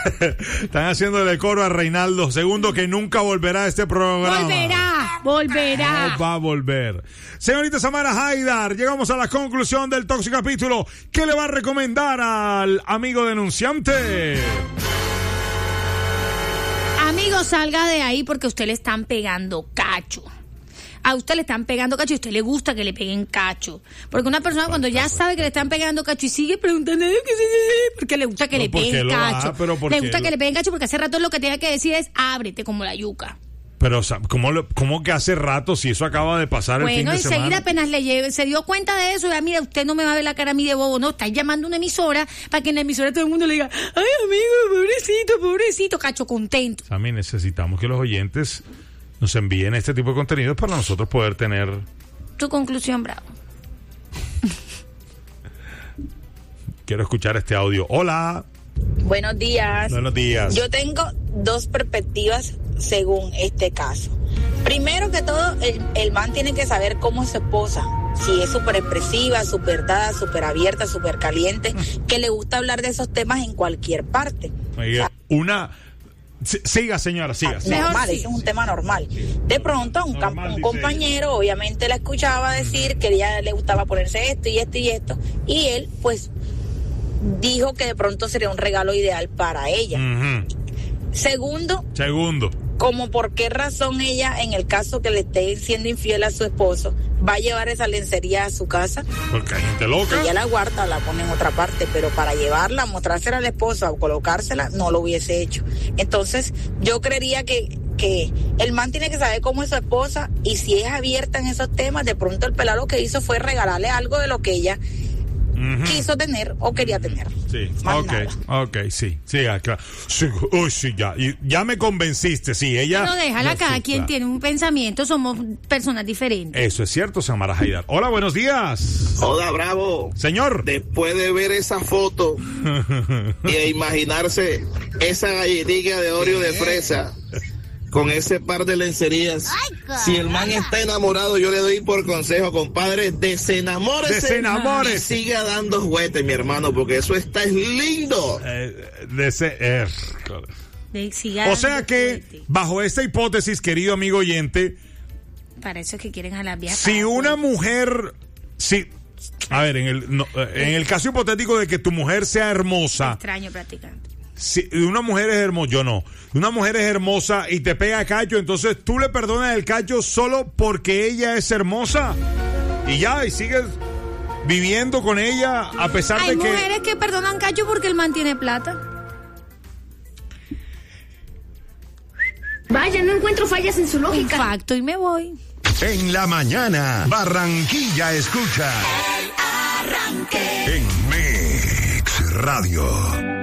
Están haciéndole coro a Reinaldo II, que nunca volverá a este programa. Volverá. No va a volver. Señorita Samara Haidar, llegamos a la conclusión del tóxico capítulo. ¿Qué le va a recomendar al amigo denunciante? Amigo, salga de ahí porque a usted le están pegando cacho. A usted le están pegando cacho y a usted le gusta que le peguen cacho. Porque una persona cuando ya sabe que le están pegando cacho y sigue preguntando porque le gusta que le peguen cacho. Le gusta que le peguen cacho porque hace rato lo que tiene que decir es ábrete como la yuca. Pero, ¿cómo que hace rato si eso acaba de pasar el fin de semana? Bueno, enseguida apenas se dio cuenta de eso, ya mira, usted no me va a ver la cara a mí de bobo, no, está llamando a una emisora para que en la emisora todo el mundo le diga, ay, amigo, pobrecito, cacho contento. A mí necesitamos que los oyentes nos envíen este tipo de contenidos para nosotros poder tener... Tu conclusión, Bravo. Quiero escuchar este audio. Hola. Buenos días. Buenos días. Yo tengo dos perspectivas según este caso. Primero que todo, el man tiene que saber cómo es su esposa. Si es súper expresiva, súper dada, súper abierta, súper caliente, que le gusta hablar de esos temas en cualquier parte. Oiga, siga, señora, siga. Normal, ese es un tema normal. De pronto, un compañero obviamente la escuchaba decir que a ella le gustaba ponerse esto y esto y esto, y él, pues, dijo que de pronto sería un regalo ideal para ella. Segundo, como por qué razón ella, en el caso que le esté siendo infiel a su esposo, va a llevar esa lencería a su casa. Porque hay gente loca. Ella la guarda, la pone en otra parte, pero para llevarla, mostrársela a la esposa o colocársela, no lo hubiese hecho. Entonces, yo creería que el man tiene que saber cómo es su esposa, y si es abierta en esos temas, de pronto el pelado lo que hizo fue regalarle algo de lo que ella quiso tener o quería tener. Sí, sí, claro. Sí, ya me convenciste, sí, ella... No, déjala, cada quien tiene un pensamiento, somos personas diferentes. Eso es cierto, Samara Haidar. Hola, buenos días. Hola, Bravo. Señor. Después de ver esa foto y imaginarse esa galletita de Oreo de fresa con ese par de lencerías. Si el man está enamorado, yo le doy por consejo, compadre, desenamórese. Y siga dando juguetes, mi hermano, porque eso está lindo. O sea que, bajo esta hipótesis, querido amigo oyente, para eso es que quieren a la vieja. Si una mujer, a ver, en el caso hipotético de que tu mujer sea hermosa. Extraño practicante. Si una mujer es hermosa, yo no. Una mujer es hermosa y te pega cacho, entonces tú le perdonas el cacho solo porque ella es hermosa. Y sigues viviendo con ella a pesar de que... Hay mujeres que perdonan cacho porque el man tiene plata. Vaya, no encuentro fallas en su lógica. Un facto y me voy. En la mañana, Barranquilla escucha. El Arranque. En Mix Radio.